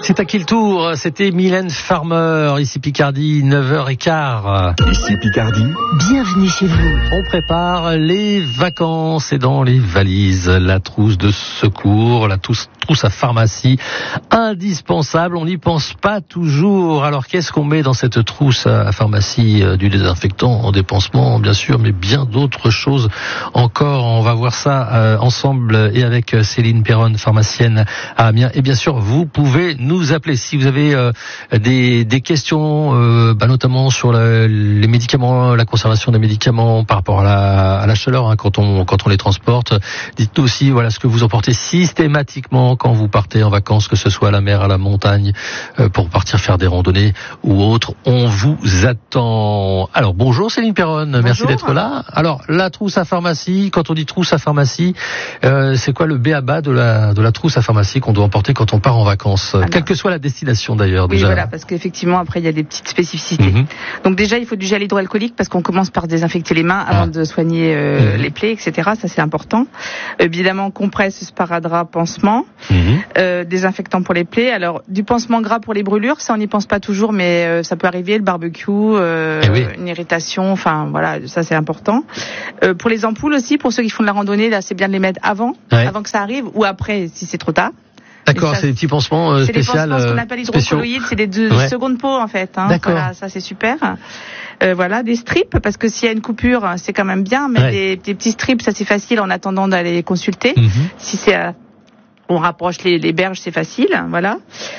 C'est à qui le tour? C'était Mylène Farmer, ici Picardie, 9h15. Ici Picardie. Bienvenue chez vous. On prépare les vacances et dans les valises, la trousse de secours, la trousse à pharmacie, indispensable. On n'y pense pas toujours. Alors qu'est-ce qu'on met dans cette trousse à pharmacie? Du désinfectant en dépansement, bien sûr, mais bien d'autres choses encore. On va voir ça ensemble et avec Céline Perron, pharmacienne à Amiens. Et bien sûr, vous pouvez nous appeler si vous avez des questions, notamment sur les médicaments, la conservation des médicaments par rapport à la chaleur, hein, quand on les transporte. Dites-nous aussi, voilà, ce que vous emportez systématiquement quand vous partez en vacances, que ce soit à la mer, à la montagne, pour partir faire des randonnées ou autres. On vous attend. Alors bonjour Céline Perron, merci d'être là. Alors la trousse à pharmacie, quand on dit trousse à pharmacie, c'est quoi le b.a.-ba de la trousse à pharmacie qu'on doit emporter quand on part en vacances, quelle que soit la destination d'ailleurs? Oui, déjà. Voilà, parce qu'effectivement après il y a des petites spécificités. Donc déjà il faut du gel hydroalcoolique parce qu'on commence par désinfecter les mains avant de soigner les plaies, etc. Ça c'est important. Évidemment compresse, sparadrap, pansement, désinfectant pour les plaies. Alors du pansement gras pour les brûlures, ça on n'y pense pas toujours, mais ça peut arriver, le barbecue, une irritation, enfin voilà, ça c'est important. Pour les ampoules aussi, pour ceux qui font de la randonnée, là c'est bien de les mettre avant que ça arrive, ou après si c'est trop tard. D'accord, c'est des petits pansements spéciaux. C'est des pansements, ce qu'on appelle hydrocolloïdes, c'est des secondes peaux en fait. D'accord. Voilà, ça c'est super. Voilà, des strips, parce que s'il y a une coupure, c'est quand même bien, mais des petits strips, ça c'est facile en attendant d'aller consulter. Si c'est on rapproche les berges, c'est facile, voilà.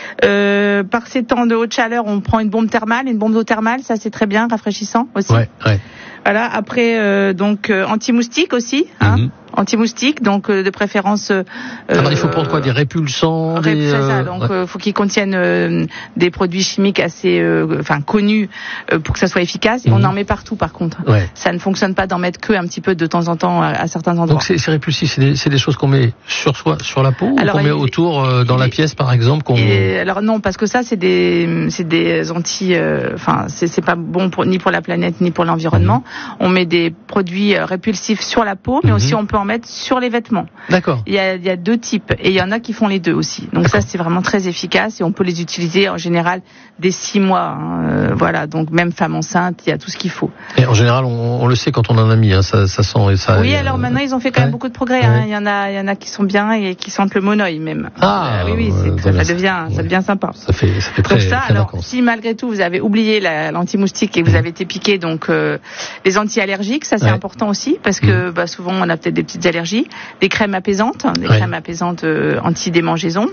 Par ces temps de haute chaleur, on prend une bombe d'eau thermale, ça c'est très bien, rafraîchissant aussi. Voilà, après anti-moustique aussi, anti-moustique, donc de préférence. Alors il faut prendre quoi, des répulsants, c'est ça. Donc faut qu'ils contiennent des produits chimiques assez, connus pour que ça soit efficace. Et on en met partout, par contre. Ça ne fonctionne pas d'en mettre que un petit peu de temps en temps à certains endroits. Donc c'est répulsif, c'est des choses qu'on met sur soi, sur la peau, ou qu'on met autour dans la pièce, par exemple. Alors non, parce que ça c'est des anti, c'est pas bon ni pour la planète ni pour l'environnement. On met des produits répulsifs sur la peau, mais aussi on peut en mettre sur les vêtements. D'accord. Il y a deux types et il y en a qui font les deux aussi. Donc ça c'est vraiment très efficace et on peut les utiliser en général dès 6 mois. Voilà, donc même femme enceinte, il y a tout ce qu'il faut. Et en général, on le sait quand on en a mis, ça sent et ça. Oui, alors maintenant ils ont fait quand même beaucoup de progrès. Il y en a qui sont bien et qui sentent le monoeil même. Oui, ça devient sympa. Ça fait très. Donc ça, très alors vacances. si malgré tout vous avez oublié l'anti-moustique et que vous avez été piqué, donc les anti-allergiques, ça c'est important aussi parce que souvent on a peut-être des petites allergies, des crèmes apaisantes, anti-démangeaison.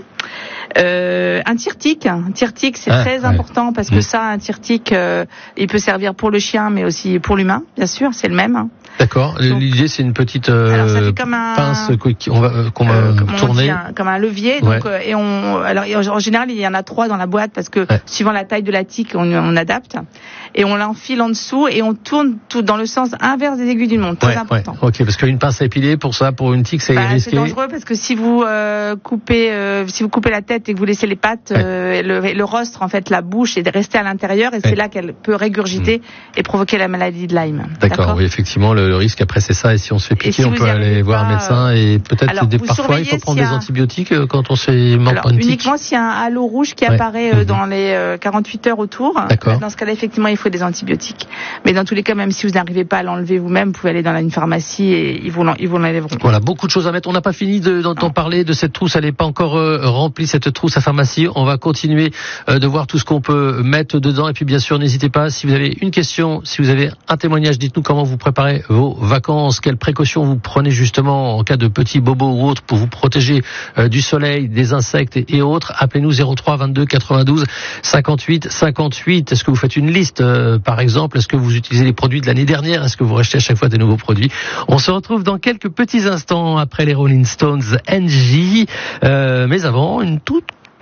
Un tire-tique, c'est très important parce que ça, un tire-tique, il peut servir pour le chien mais aussi pour l'humain, bien sûr, c'est le même. D'accord. L'idée, c'est une petite pince qu'on va tourner, comme un levier. Donc, en général, il y en a 3 dans la boîte parce que suivant la taille de la tique, on adapte. Et on l'enfile en dessous et on tourne tout dans le sens inverse des aiguilles d'une montre. Très important. Ok, parce qu'une pince à épiler, pour une tique, c'est risqué. C'est dangereux parce que si vous coupez la tête et que vous laissez les pattes, le rostre, en fait, la bouche est restée à l'intérieur et c'est là qu'elle peut régurgiter et provoquer la maladie de Lyme. D'accord. Oui, effectivement, le risque après c'est ça. Et si on se fait piquer, on peut aller voir un médecin et peut-être parfois il faut prendre des antibiotiques quand on s'est mort par une tique. Uniquement s'il y a un halo rouge qui apparaît dans les 48 heures autour. Dans ce cas-là, effectivement, il faut des antibiotiques. Mais dans tous les cas, même si vous n'arrivez pas à l'enlever vous-même, vous pouvez aller dans une pharmacie et ils vous l'enlèveront. Voilà, beaucoup de choses à mettre. On n'a pas fini d'en parler de cette trousse. Elle n'est pas encore remplie, cette trousse à pharmacie. On va continuer de voir tout ce qu'on peut mettre dedans. Et puis bien sûr, n'hésitez pas, si vous avez une question, si vous avez un témoignage, dites-nous comment vous préparez vos vacances, quelles précautions vous prenez justement en cas de petits bobos ou autres pour vous protéger du soleil, des insectes et autres. Appelez-nous 03 22 92 58 58. Est-ce que vous faites une liste par exemple? Est-ce que vous utilisez les produits de l'année dernière? Est-ce que vous rachetez à chaque fois des nouveaux produits? On se retrouve dans quelques petits instants après les Rolling Stones NJ. Mais avant, une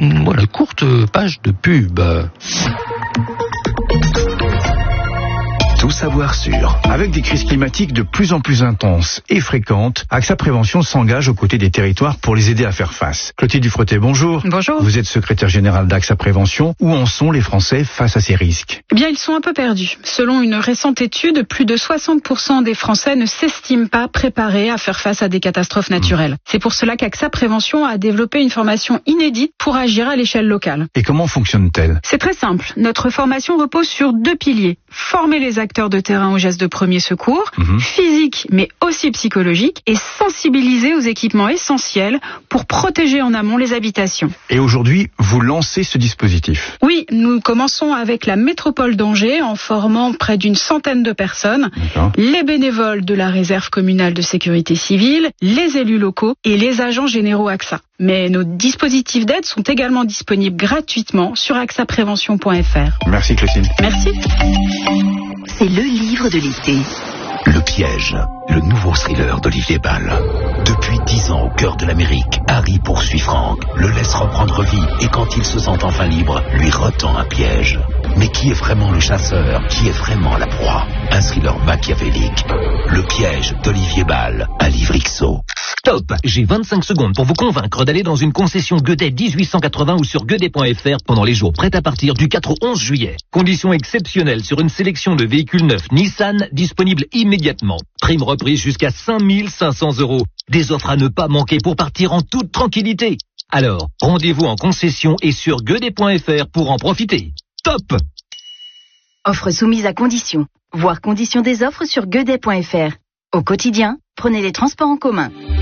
courte page de pub. Tout savoir sur. Avec des crises climatiques de plus en plus intenses et fréquentes, AXA Prévention s'engage aux côtés des territoires pour les aider à faire face. Clotilde Dufretet, bonjour. Bonjour. Vous êtes secrétaire générale d'AXA Prévention. Où en sont les Français face à ces risques? Eh bien, ils sont un peu perdus. Selon une récente étude, plus de 60% des Français ne s'estiment pas préparés à faire face à des catastrophes naturelles. C'est pour cela qu'AXA Prévention a développé une formation inédite pour agir à l'échelle locale. Et comment fonctionne-t-elle? C'est très simple. Notre formation repose sur 2 piliers. Former les acteurs de terrain aux gestes de premier secours, physique mais aussi psychologique, et sensibiliser aux équipements essentiels pour protéger en amont les habitations. Et aujourd'hui, vous lancez ce dispositif? Oui, nous commençons avec la métropole d'Angers en formant près d'une centaine de personnes, les bénévoles de la réserve communale de sécurité civile, les élus locaux et les agents généraux AXA. Mais nos dispositifs d'aide sont également disponibles gratuitement sur axaprévention.fr. Merci Clotilde. Merci. C'est le livre de l'été. Le piège, le nouveau thriller d'Olivier Bal. Depuis 10 ans au cœur de l'Amérique, Harry poursuit Frank, le laisse reprendre vie et quand il se sent enfin libre, lui retend un piège. Mais qui est vraiment le chasseur? Qui est vraiment la proie? Un thriller machiavélique. Le piège d'Olivier Bal, un livre XO. Stop! J'ai 25 secondes pour vous convaincre d'aller dans une concession Gueudet 1880 ou sur gueudet.fr pendant les jours prêts à partir du 4 au 11 juillet. Conditions exceptionnelles sur une sélection de véhicules neufs Nissan disponibles immédiatement. Prime reprise jusqu'à 5 500 €. Des offres à ne pas manquer pour partir en toute tranquillité. Alors, rendez-vous en concession et sur gueudet.fr pour en profiter. Top! Offre soumise à conditions. Voir conditions des offres sur gueudet.fr. Au quotidien, prenez les transports en commun.